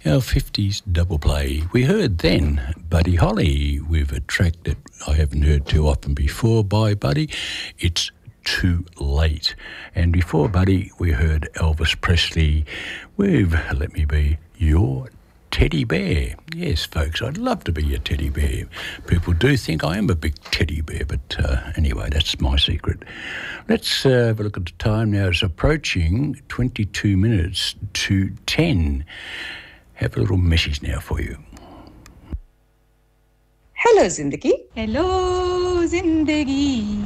Our 50s double play. We heard then Buddy Holly with a track that I haven't heard too often before by Buddy. It's Too Late. And before Buddy, we heard Elvis Presley with Let Me Be Your Teddy Bear. Yes, folks, I'd love to be a teddy bear. People do think I am a big teddy bear, but anyway, that's my secret. Let's have a look at the time now. It's approaching 22 minutes to 10. Have a little message now for you. Hello, Zindagi. Hello, Zindagi.